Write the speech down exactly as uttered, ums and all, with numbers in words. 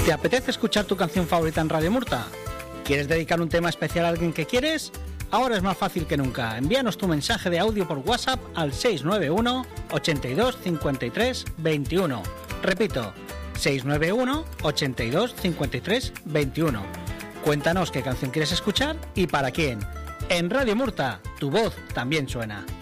¿Te apetece escuchar tu canción favorita en Radio Murta? ¿Quieres dedicar un tema especial a alguien que quieres? Ahora es más fácil que nunca. Envíanos tu mensaje de audio por WhatsApp al seis nueve uno, ochenta y dos, cincuenta y tres, veintiuno. Repito, seis nueve uno, ochenta y dos, cincuenta y tres, veintiuno. Cuéntanos qué canción quieres escuchar y para quién. En Radio Murta, tu voz también suena.